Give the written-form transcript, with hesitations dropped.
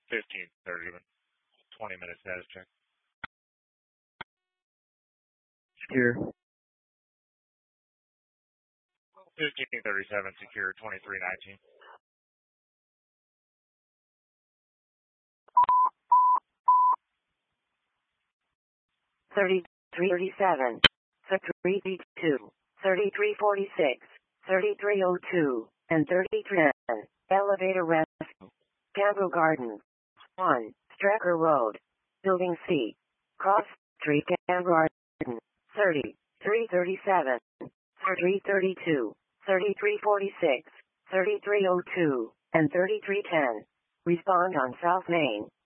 15:30, 20-minute status check. Secure. 1537, secure 2319. $33.37, $33.32, $33.46, $33.02, and $33.10. Elevator rescue. Cambro Gardens. 1. Strecker Road. Building C. Cross Street, Cambro Gardens. 30. 337, 332, 3346, 3302, and 3310. Respond on South Main.